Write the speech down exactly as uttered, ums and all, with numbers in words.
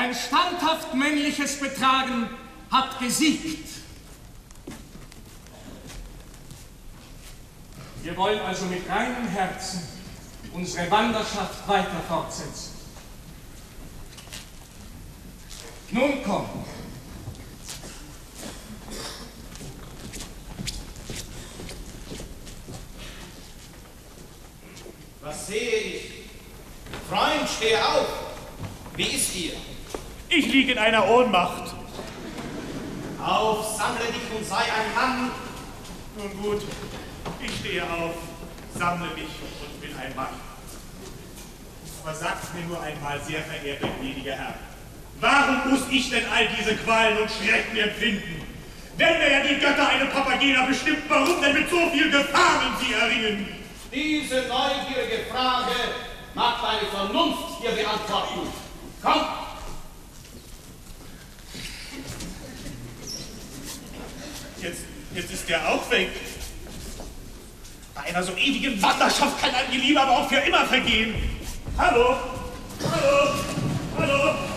Ein standhaft männliches Betragen hat gesiegt. Wir wollen also mit reinem Herzen unsere Wanderschaft weiter fortsetzen. Nun komm. Was sehe ich? Freund, steh auf! Wie ist dir? Ich liege in einer Ohnmacht. Auf, sammle dich und sei ein Mann. Nun gut, ich stehe auf, sammle mich und bin ein Mann. Aber sagt mir nur einmal, sehr verehrter gnädiger Herr, warum muss ich denn all diese Qualen und Schrecken empfinden? Wenn mir ja die Götter eine Papagena bestimmt, warum denn mit so viel Gefahren sie erringen? Diese neugierige Frage mag deine Vernunft dir beantworten. Komm! Jetzt, jetzt ist der auch weg. Bei einer so ewigen Wanderschaft kann ein Liebe aber auch für immer vergehen. Hallo? Hallo? Hallo?